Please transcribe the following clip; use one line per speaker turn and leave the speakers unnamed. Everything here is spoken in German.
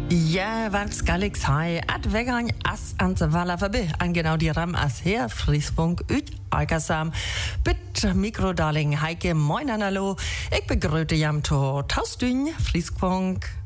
Ja, wat skal ik zeggen? Het wegang as aan te vallen voorbij. En genau die ram as her Friesfunk uit Alkersam. Bitte Mikrodarling Heike, moin hallo. Ik begrüße jam to Taustün Friesfunk.